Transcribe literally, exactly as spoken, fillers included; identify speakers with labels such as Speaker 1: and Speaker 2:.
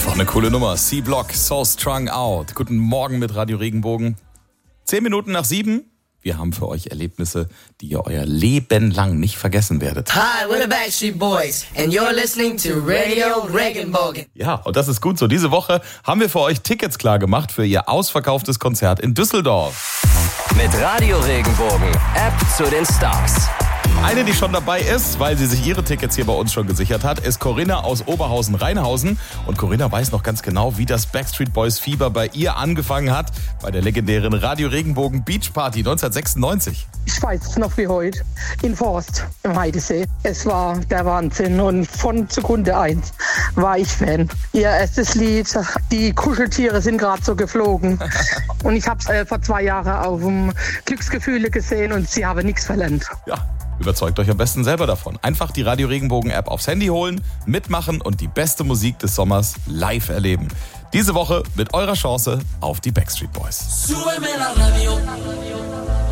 Speaker 1: Einfach eine coole Nummer. C-Block, So Strung Out. Guten Morgen mit Radio Regenbogen. Zehn Minuten nach sieben. Wir haben für euch Erlebnisse, die ihr euer Leben lang nicht vergessen werdet.
Speaker 2: Hi, we're the Backstreet Boys and you're listening to Radio Regenbogen.
Speaker 1: Ja, und das ist gut so. Diese Woche haben wir für euch Tickets klar gemacht für ihr ausverkauftes Konzert in Düsseldorf.
Speaker 3: Mit Radio Regenbogen, App zu den Stars.
Speaker 1: Eine, die schon dabei ist, weil sie sich ihre Tickets hier bei uns schon gesichert hat, ist Corinna aus Oberhausen-Rheinhausen. Und Corinna weiß noch ganz genau, wie das Backstreet Boys Fieber bei ihr angefangen hat, bei der legendären Radio Regenbogen Beach Party neunzehnhundertsechsundneunzig.
Speaker 4: Ich weiß es noch wie heute, in Forst im Heidesee. Es war der Wahnsinn und von Sekunde eins war ich Fan. Ihr erstes Lied, die Kuscheltiere sind gerade so geflogen. Und ich habe es äh, vor zwei Jahren auf dem Glücksgefühle gesehen und sie haben nichts verlernt.
Speaker 1: Ja. Überzeugt euch am besten selber davon. Einfach die Radio Regenbogen App aufs Handy holen, mitmachen und die beste Musik des Sommers live erleben. Diese Woche mit eurer Chance auf die Backstreet Boys.
Speaker 2: Súbeme la radio.